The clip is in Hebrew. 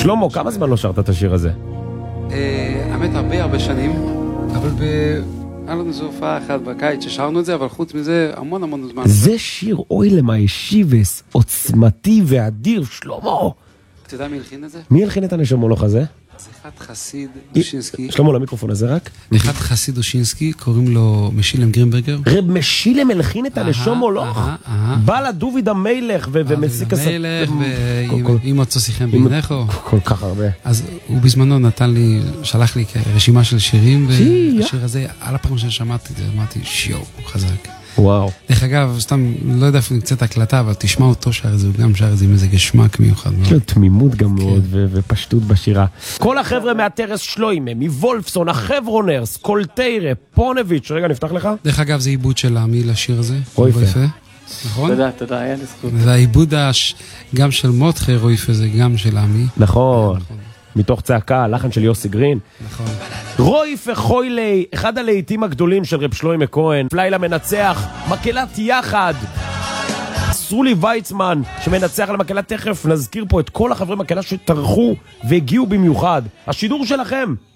שלמה, כמה זמן לא שרת את השיר הזה? האמת הרבה שנים, אבל היה לנו איזו הופעה אחת בקיץ ששרנו את זה, אבל חוץ מזה המון זמן. זה שיר אוי למה ישיבס, עוצמתי ואדיר, שלמה. אתה יודע מי הלחין את זה? מי הלחין את הנשמולוך הזה? זה אחד חסיד דושינסקי. שלמה, למיקרופון הזה רק. אחד חסיד דושינסקי, קוראים לו משילם גרינברגר. רב משילם הלחין את הנשמולוך? בא לדוד המלך ומסיק המלך ואם אותו שיחם בעינךו. כל כך הרבה. אז הוא בזמנו נתן לי, שלח לי רשימה של שירים, והשיר הזה, על הפעם ששמעתי את זה, אמרתי, שיו, הוא חזק. וואו. דרך אגב, סתם, לא יודע איפה נמצאת הקלטה, אבל תשמע אותו שר את זה, הוא גם שר את זה עם איזה גשמק מיוחד. יש לו תמימות גם מאוד, ופשטות בשירה. כל החבר'ה מהטרס שלוימה, מוולפסון, החברונרס, קולטיירה, פונביץ', רגע, נפתח לך? דרך אגב, זה עיבוד של עמי לשיר הזה. רויפה. נכון? תודה, היה לזכות. זה העיבוד גם של מותחה רויפה, זה גם של עמי. נכון. מתוך צעקה, לחן של יוסי גרין. נכון. רויפה חוילי, אחד הלהיטים הגדולים של רב שלוימה כהן, לילה מנצח, מקהלת יחד. סרולי ויצמן שמנצח על המקהלה, תכף נזכיר פה את כל החברי מקהלה שטרחו והגיעו במיוחד. השידור שלכם.